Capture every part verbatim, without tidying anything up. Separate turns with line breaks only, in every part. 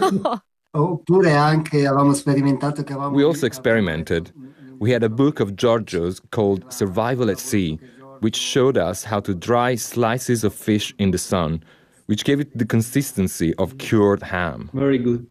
Oppure anche avevamo sperimentato che
We
avevamo
also
letto
experimented. We had a book of Giorgio's called Survival at Sea, which showed us how to dry slices of fish in the sun, which gave it the consistency of cured ham.
Very good.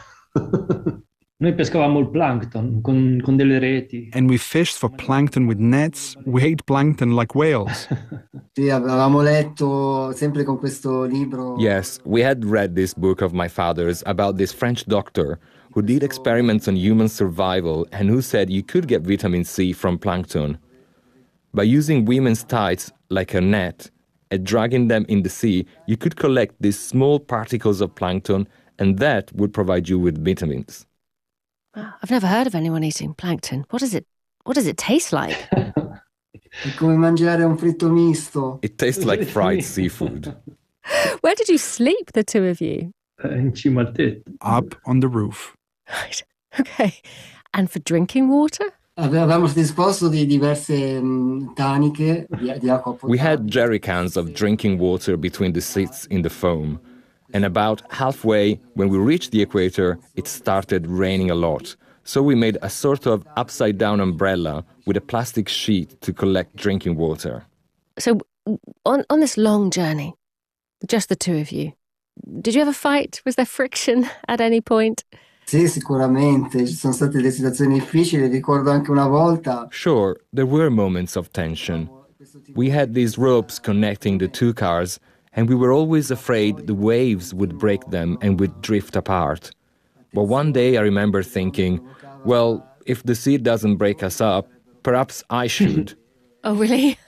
Noi pescavamo il plankton con, con delle reti.
And we fished for plankton with nets. We ate plankton like whales.
Sì, avevamo letto sempre con questo libro.
Yes, we had read this book of my father's about this French doctor who did experiments on human survival and who said you could get vitamin C from plankton. By using women's tights like a net and dragging them in the sea, you could collect these small particles of plankton and that would provide you with vitamins.
I've never heard of anyone eating plankton. What is it? What does it taste like?
È come mangiare un fritto misto.
It tastes like fried seafood.
Where did you sleep, the two of you?
In cima al tetto.
Up on the roof.
Right. Okay. And for drinking water?
Avevamo disposto di diverse um, taniche di, di acqua potabile.
We had jerry cans of drinking water between the seats in the foam. And about halfway, when we reached the equator, it started raining a lot. So we made a sort of upside-down umbrella with a plastic sheet to collect drinking water.
So on, on this long journey, just the two of you, did you ever fight? Was there friction at any point?
Sì, sicuramente. Ci sono state delle situazioni difficili. Ricordo anche una volta.
Sure, there were moments of tension. We had these ropes connecting the two cars, and we were always afraid the waves would break them and would drift apart. But one day I remember thinking, well, if the sea doesn't break us up, perhaps I should.
Oh, really?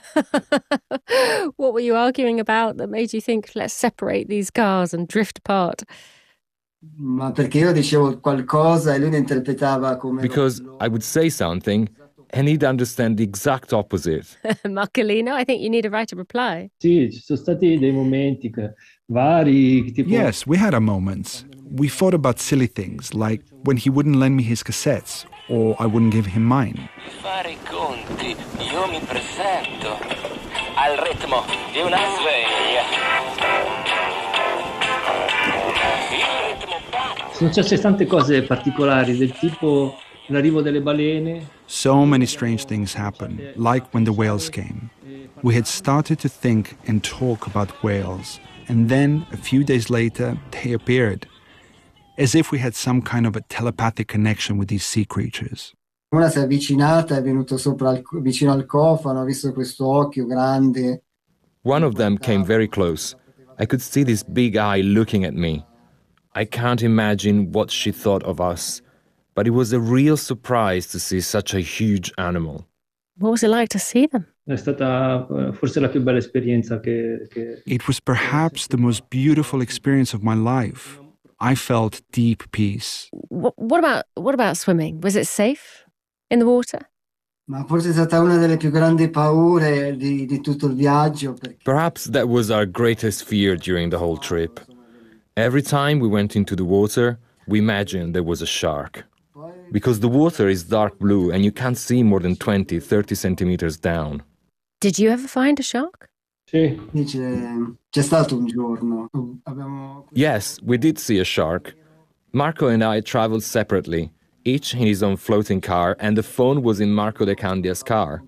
What were you arguing about that made you think, let's separate these cars and drift apart?
Ma perché io dicevo qualcosa e lui lo interpretava come...
Because I would say something and he'd understand the exact opposite.
Marcolino, I think you need to write a reply.
Sì, ci sono stati dei momenti che, vari. Tipo...
Yes, we had our moments. We fought about silly things, like when he wouldn't lend me his cassettes, or I wouldn't give him mine.
Fare i conti, io mi presento al ritmo di una sveglia.
Sono successe tante cose particolari, del tipo l'arrivo delle balene.
So many strange things happened, like when the whales came. We had started to think and talk about whales, and then a few days later, they appeared, as if we had some kind of a telepathic connection with these sea creatures.
Una si è avvicinata, è venuto sopra al, vicino al cofano, ha visto questo occhio grande.
One of them came very close. I could see this big eye looking at me. I can't imagine what she thought of us, but it was a real surprise to see such a huge animal.
What was it like to see them?
È stata forse la più bella esperienza che, che...
It was perhaps the most beautiful experience of my life. I felt deep peace.
What, what about what about swimming? Was it safe in the water?
Ma forse è stata una delle più grandi paure di, di tutto il viaggio. Perché...
Perhaps that was our greatest fear during the whole trip. Every time we went into the water, we imagined there was a shark. Because the water is dark blue and you can't see more than twenty, thirty centimeters down.
Did you ever find a shark?
Sì.
C'è, c'è stato un giorno. Abbiamo...
Yes, we did see a shark. Marco and I traveled separately, each in his own floating car, and the phone was in Marco De Candia's car.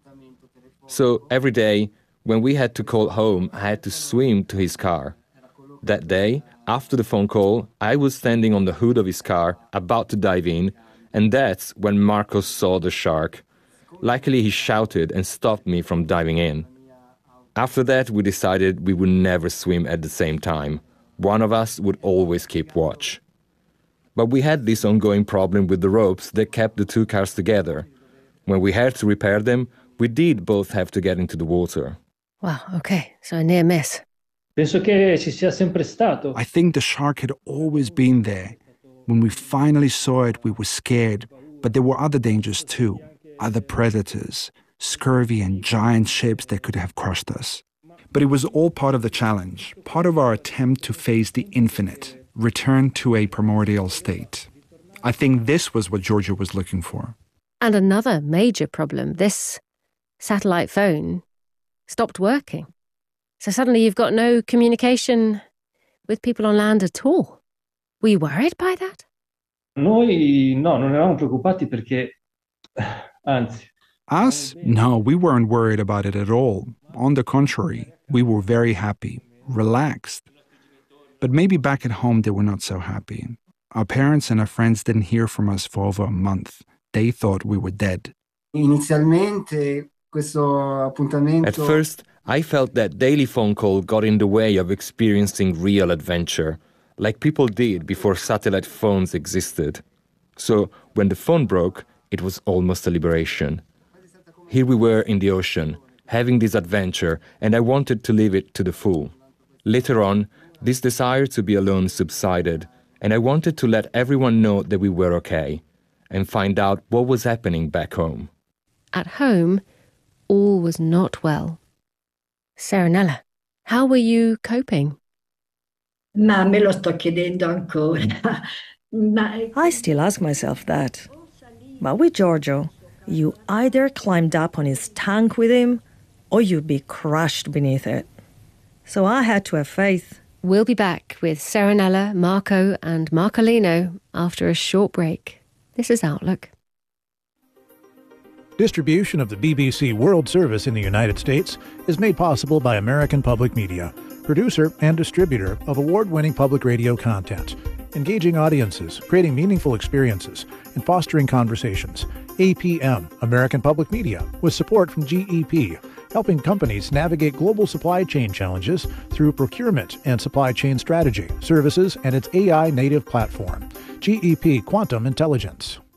So every day, when we had to call home, I had to swim to his car. That day, after the phone call, I was standing on the hood of his car, about to dive in, and that's when Marco saw the shark. Luckily, he shouted and stopped me from diving in. After that, we decided we would never swim at the same time. One of us would always keep watch. But we had this ongoing problem with the ropes that kept the two cars together. When we had to repair them, we did both have to get into the water.
Wow, okay, so a near miss.
Penso che ci sia sempre stato.
I think the shark had always been there. When we finally saw it, we were scared, but there were other dangers too. Other predators, scurvy and giant ships that could have crushed us. But it was all part of the challenge, part of our attempt to face the infinite, return to a primordial state. I think this was what Giorgio was looking for.
And another major problem, this satellite phone stopped working. So suddenly you've got no communication with people on land at all. Were you worried by that?
Noi no, non eravamo preoccupati perché, anzi.
Us? No, we weren't worried about it at all. On the contrary, we were very happy, relaxed. But maybe back at home they were not so happy. Our parents and our friends didn't hear from us for over a month. They thought we were dead.
Inizialmente questo appuntamento...
At first, I felt that daily phone call got in the way of experiencing real adventure, like people did before satellite phones existed. So when the phone broke, it was almost a liberation. Here we were in the ocean, having this adventure, and I wanted to live it to the full. Later on, this desire to be alone subsided, and I wanted to let everyone know that we were okay, and find out what was happening back home.
At home, all was not well. Serenella, how were you coping?
Ma me lo sto chiedendo ancora. Ma...
I still ask myself that. But with Giorgio, you either climbed up on his tank with him, or you'd be crushed beneath it. So I had to have faith.
We'll be back with Serenella, Marco and Marcolino after a short break. This is Outlook.
Distribution of the B B C World Service in the United States is made possible by American Public Media, producer and distributor of award-winning public radio content, engaging audiences, creating meaningful experiences, and fostering conversations. A P M, American Public Media, with support from G E P, helping companies navigate global supply chain challenges through procurement and supply chain strategy, services, and its A I native platform, G E P Quantum Intelligence.